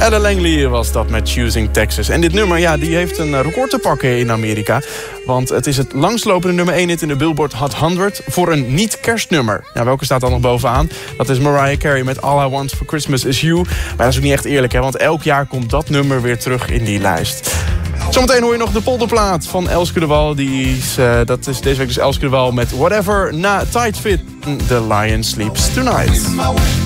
Ella Langley was dat met Choosing Texas. En dit nummer, ja, die heeft een record te pakken in Amerika. Want het is het langstlopende nummer 1 hit in de Billboard Hot 100... voor een niet-kerstnummer. Nou, welke staat dan nog bovenaan? Dat is Mariah Carey met All I Want For Christmas Is You. Maar dat is ook niet echt eerlijk, hè? Want elk jaar komt dat nummer weer terug in die lijst. Zometeen hoor je nog de polderplaat van Elske de Wal. Dat is deze week dus Elske de Wal met Whatever na Tight Fit. The Lion Sleeps Tonight.